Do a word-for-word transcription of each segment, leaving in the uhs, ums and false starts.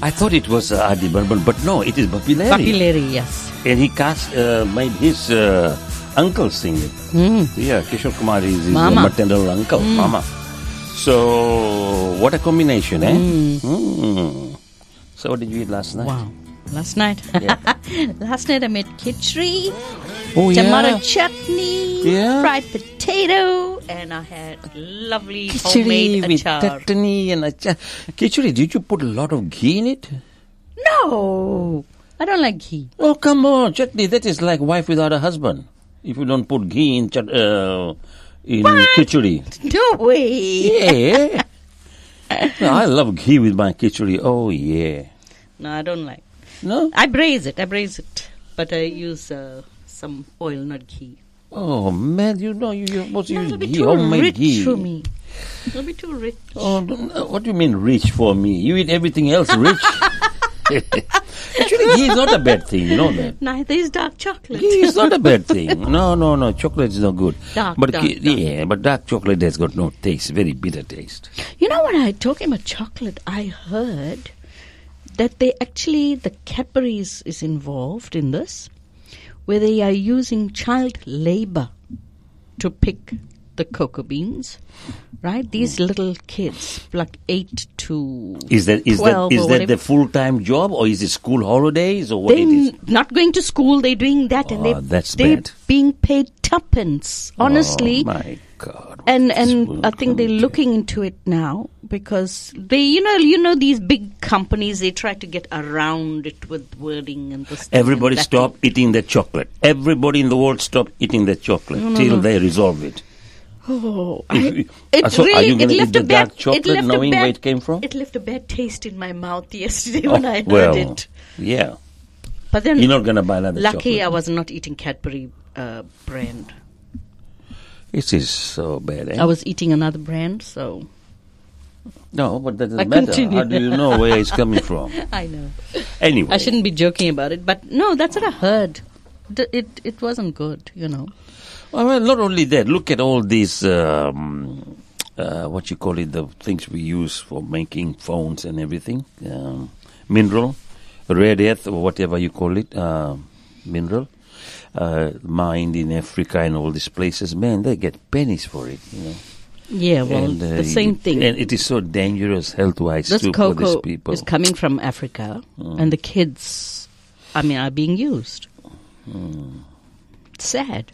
I thought it was uh, R D Burman, but no, it is Bappi Lahiri. Bappi Lahiri, yes. And he cast, uh, made his uh, uncle sing it. Mm. Yeah, Kishore Kumar is his Mama. uh, maternal uncle, Mm. Mama. So, what a combination, eh? Mm. Mm. So, what did you eat last night? Wow. Last night? Yeah. Last night I made khichdi, Oh, tomato yeah. chutney, Yeah. fried potato, and I had lovely Khichdi homemade with achar. chutney and achar. Khichdi, did you put a lot of ghee in it? No! I don't like ghee. Oh, come on, chutney, that is like wife without a husband. If you don't put ghee in chut, uh, in What? khichdi. No way! Yeah. No, I love ghee with my khichdi. Oh, yeah. No, I don't like. No? I braise it, I braise it. But I use uh, some oil, not ghee. Oh, man, you know, you, you're supposed to No, use it'll be ghee. too Homemade rich ghee. for me. It'll be too rich. Oh, don't- uh, what do you mean rich for me? You eat everything else rich. Actually, ghee is not a bad thing, you know that. Neither is dark chocolate. Ghee is not a bad thing. No, no, no. Chocolate is not good. Dark, but dark, ghee- dark. yeah, but dark chocolate has got no taste. Very bitter taste. You know what? I talking about chocolate. I heard that they actually the Cadbury's is involved in this, where they are using child labor to pick the cocoa beans. Right, these little kids, like eight to Is that is that twelve is or that whatever. the full time job or is it school holidays or what They're it is? n- not going to school. They're doing that, and Oh, they that's they're bad. being paid tuppence. Honestly, Oh my God! and what is and this I think they're world? looking into it now because they, you know, you know these big companies, they try to get around it with wording and this. thing and Everybody that stop thing. eating that chocolate. Everybody in the world stop eating that chocolate No, no, till no. they resolve it. Oh, If I, you- it so are really you it gonna left eat the a bad dark chocolate it left knowing a bad, where it came from? It left a bad taste in my mouth yesterday when I heard well, it. yeah. But then, You're not going to buy another lucky chocolate. I was not eating Cadbury uh, brand. It is so bad, eh? I was eating another brand, so no, but that doesn't I matter. continue. How do you know where it's coming from? I know. Anyway. I shouldn't be joking about it, but no, that's what I heard. D- It it wasn't good, you know. Well, not only that, look at all these, um, uh, what you call it, the things we use for making phones and everything. Um, mineral, rare earth, or whatever you call it, uh, mineral. Uh, mined in Africa and all these places. Man, they get pennies for it, you know. Yeah, well, And, uh, the same thing. And it is so dangerous health-wise, This too, for these cocoa people. is coming from Africa, Mm. and the kids, I mean, are being used. Mm. Sad.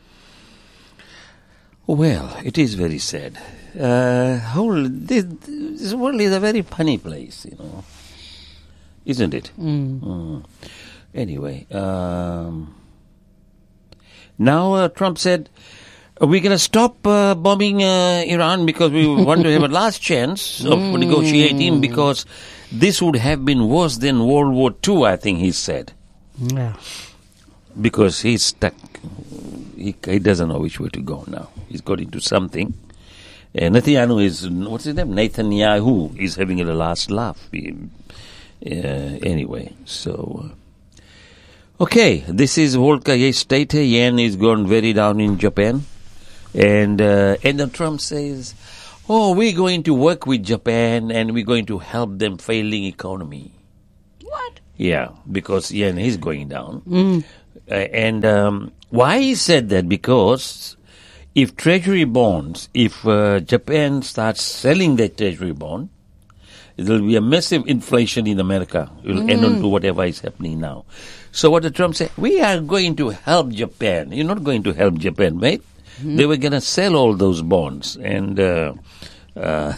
Well, it is very sad. Uh, whole this, this world is a very funny place, you know, isn't it? Mm. Mm. Anyway, um, now uh, Trump said we're going to stop uh, bombing uh, Iran because we want to have a last chance of Mm. negotiating because this would have been worse than World War Two. I think he said. Yeah. Because he's stuck. He, he doesn't know which way to go now. He's got into something. Uh, Netanyahu is, what's his name? Netanyahu is having a last laugh. He, uh, anyway, so. Uh, okay, this is Volker State. Yen is gone very down in Japan. And, uh, and then Trump says, oh, we're going to work with Japan and we're going to help them failing economy. What? Yeah, because yen is going down. Mm. Uh, and um, why he said that? Because if treasury bonds, if uh, Japan starts selling their treasury bond, there will be a massive inflation in America. It will Mm. end on to whatever is happening now. So what did Trump say? We are going to help Japan. You're not going to help Japan, mate. Mm. They were going to sell all those bonds. And uh, uh,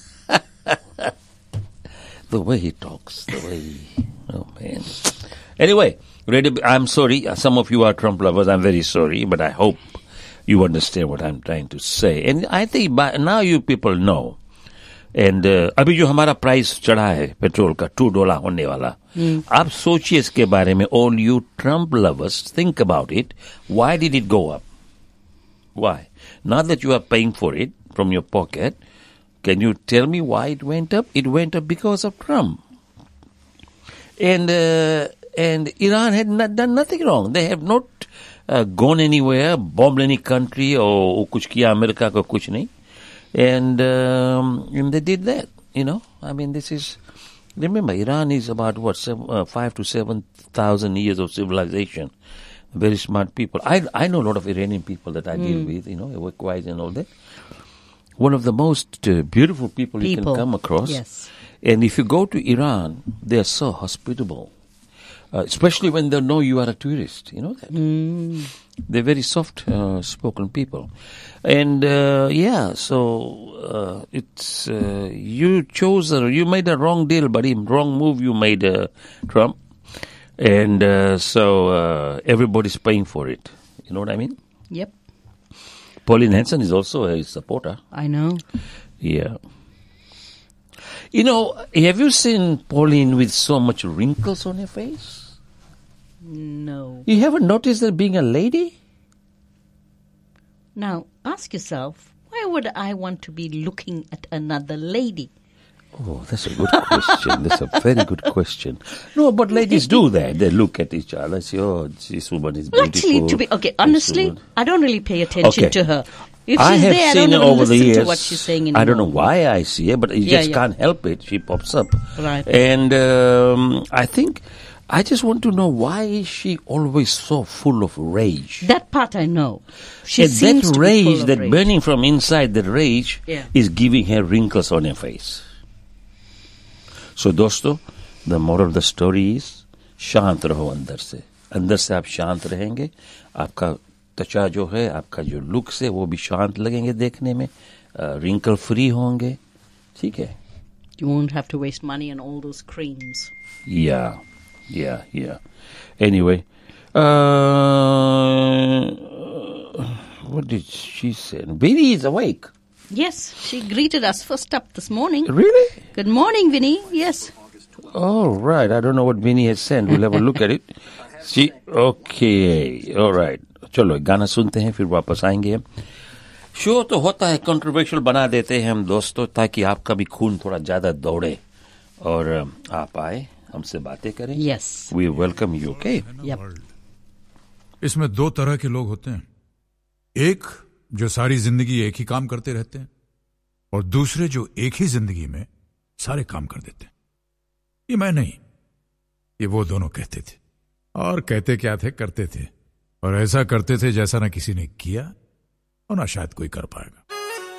the way he talks, the way he, oh man. Anyway, ready, I'm sorry. Some of you are Trump lovers. I'm very sorry, but I hope you understand what I'm trying to say. And I think by now you people know. And uh, अभी जो हमारा price चढ़ा है petrol का two dollar होने वाला Hmm. आप सोचिए इसके बारे में all you Trump lovers think about it. Why did it go up? Why? Now that you are paying for it from your pocket, can you tell me why it went up? It went up because of Trump. And uh, and Iran had not done nothing wrong. They have not uh, gone anywhere, bombed any country, or कुछ किया America को कुछ नहीं. And um, and they did that. You know, I mean, this is Remember, Iran is about what seven, uh, five to seven thousand years of civilization. Very smart people. I I know a lot of Iranian people that I mm. deal with. You know, work-wise and all that. One of the most uh, beautiful people, people you can come across. Yes. And if you go to Iran, they are so hospitable, uh, especially when they know you are a tourist. You know that. Mm. They're very soft-spoken uh, people. And, uh, yeah, so uh, it's uh, you chose, a, you made a wrong deal, buddy, wrong move you made, uh, Trump. And uh, so uh, everybody's paying for it. You know what I mean? Yep. Pauline Hanson is also a supporter. I know. Yeah. You know, have you seen Pauline with so much wrinkles on her face? No. You haven't noticed her being a lady? Now, ask yourself, why would I want to be looking at another lady? Oh, that's a good question. That's a very good question. No, but ladies do that. They look at each other and say, oh, this woman is beautiful. Actually, to be, okay, honestly, I don't really pay attention okay. to her. If I she's have there, seen I don't her even over listen the years. to what she's saying anymore. I don't know why I see her, but you yeah, just yeah. can't help it. She pops up. Right. And um, I think, I just want to know, why is she always so full of rage? That part I know. She and seems that to rage, be full of that rage. burning from inside, that rage, yeah. is giving her wrinkles on her face. So, दोस्तों, the moral of the story is, शांत रहो अंदर से. अंदर से आप शांत रहेंगे, आपका त्वचा जो है, आपका जो लुक्स है, वो भी शांत लगेंगे देखने में, wrinkle free होंगे, ठीक है? You won't have to waste money on all those creams. Yeah, yeah, yeah. Anyway, uh, what did she say? Vinny is awake. Yes, she greeted us first up this morning. Really? Good morning, Vinny. Yes. All right. I don't know what Vinny has sent. We'll have a look at it. She, okay. All right. चलो गाना सुनते हैं फिर वापस आएंगे हम. Show तो होता है, कंट्रोवर्शियल बना देते हैं हम दोस्तों, ताकि आपका भी खून थोड़ा ज्यादा दौड़े और आप आए हमसे बातें करें. Yes. We welcome you. Okay. Yep. इसमें दो तरह के लोग होते हैं. एक जो सारी जिंदगी एक ही काम करते रहते हैं, और दूसरे जो एक ही जिंदगी में सारे काम कर देते हैं. ये मैं नहीं, ये वो दोनों कहते थे. और कहते क्या थे, करते थे. और ऐसा करते थे जैसा ना किसी ने किया और ना शायद कोई कर पाएगा.